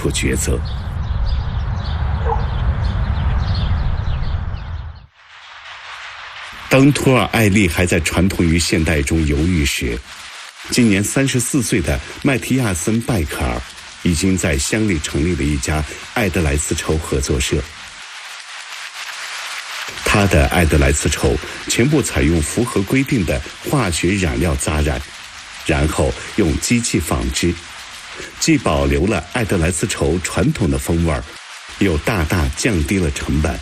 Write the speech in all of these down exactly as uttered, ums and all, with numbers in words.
出抉择。当托尔艾利还在传统与现代中犹豫时，今年三十四岁的麦提亚森·拜克尔已经在乡里成立了一家艾德莱丝绸合作社。他的艾德莱丝绸全部采用符合规定的化学染料扎染，然后用机器纺织，既保留了艾德莱丝绸传统的风味，又大大降低了成本。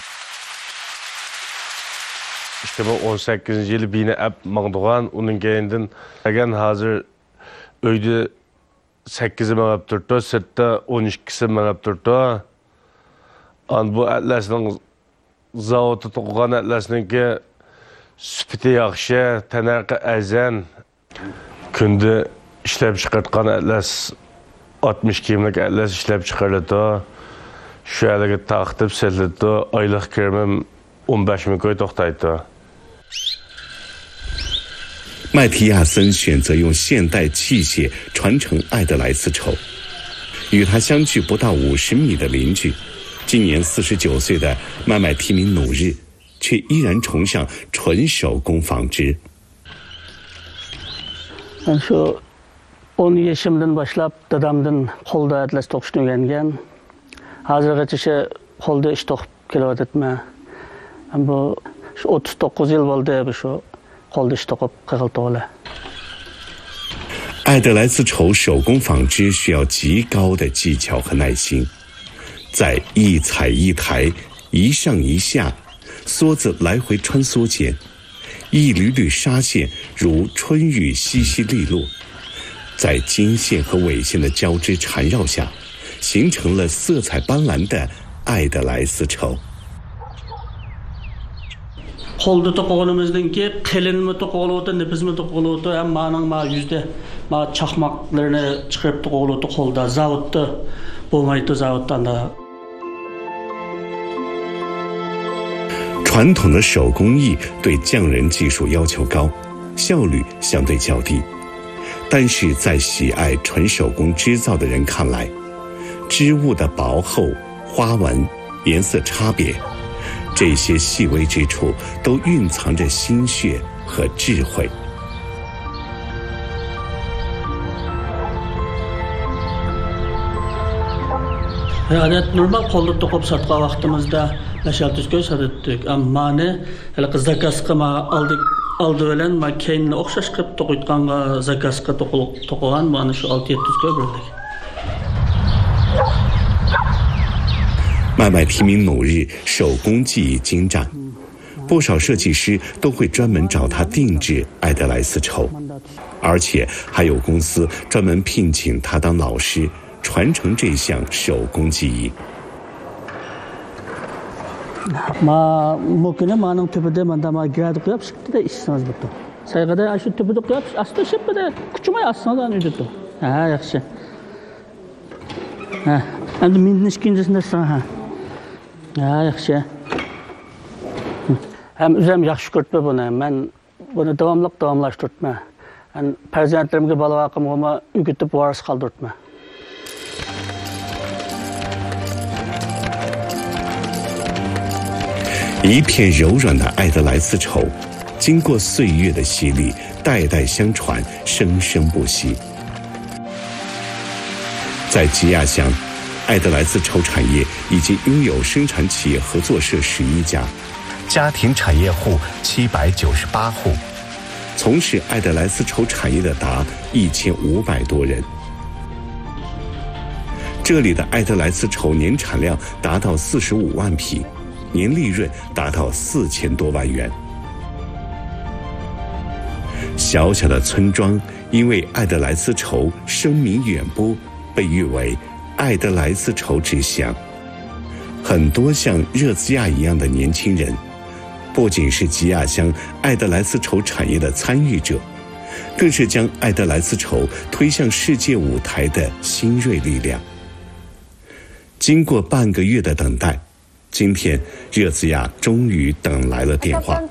İşte bu on sakkizinchi yılı bine ap mağduğan, onun keyinden agan hazır öyde sakkizi mağab turdu, sırtta on ikkisi mağab turdu. An bu atlasının zavodu to'qigan atlasninki süpiti yaxshi, tanaqi azan. Kunda ishlab chiqargan atlas oltmish kiyimlik atlas ishlab chiqariladi. Shu haliga taqtib sotiladi, oylik kirimim on besh ming koy to'xtaydi。 麦提亚森选择用现代器械传承艾德莱丝绸，与他相距不到五十米的邻居，今年四十九岁的麦麦提明努日，却依然崇尚纯手工纺织。 Şu on yaşımdan başlap dadamdan қолda atlas toqishni o'rgangan. Hozirgacha shu qo'lda ish to'qib kelyapman. Bu shu o'ttiz to'qqiz yil bo'ldi shu qo'lda ish to'qib qilib. 艾德莱丝绸手工纺织需要极高的技巧和耐心，在一踩一抬、一上一下、梭子来回穿梭间，一缕缕纱线如春雨淅淅沥落，在经线和纬线的交织缠绕下，形成了色彩斑斓的艾德莱丝绸。 Қолда тоқығанымыздың ке, қелінімі тоқығылуды, ніпізімі тоқығылуды, әм маңың ма yüzde ма çakmaklarını çıkarıp тоқығылуды қолда, zavutты, болмайды zavuttan da. 传统的手工艺对匠人技术要求高，效率相对较低，但是在喜爱纯手工织造的人看来，织物的薄厚、花纹、颜色差别，这些细微之处都蕴藏着心血和智慧。 Adet normal қолda to'qib satқан vaqtimizda mashal tuzkoy satdik. Ammo ne, hali zakazga ma aldık aldı bilan ma keyinni o'xshash qilib to'qitganga zakazga to'qigan mana shu olti yetti tuzkoy berdik. 麦麦提明努日手工技艺精湛，不少设计师都会专门找他定制艾德莱丝绸，而且还有公司专门聘请他当老师，传承这项手工技艺。 Ma mümkün manın tüpüde manda ma giradı koyup çıktı da işsiniz buttu. Saygıda aşı tüpüde koyup aslında şıp da küçümay aslında da nüdüttü. Ha yaxşı. Ha. Endi mendin ikincisinde sana ha. Ha yaxşı. Hem üzem yaxşı körtme bunu. Men bunu devamlıq devamlaştırtma. Yani perzentlerimge bala vakımıma ügütüp varis kaldırtma. 一片柔软的艾德莱丝绸，经过岁月的洗礼，代代相传，生生不息。在吉亚乡，艾德莱丝绸产业已经拥有生产企业合作社十一家，家庭产业户七百九十八户，从事艾德莱丝绸产业的达一千五百多人。这里的艾德莱丝绸年产量达到四十五万匹。 年利润达到四千多万元。小小的村庄因为艾德莱丝绸声名远播，被誉为艾德莱丝绸之乡。很多像热兹亚一样的年轻人，不仅是吉亚乡艾德莱丝绸产业的参与者，更是将艾德莱丝绸推向世界舞台的新锐力量。经过半个月的等待。 今天，热兹亚终于等来了电话。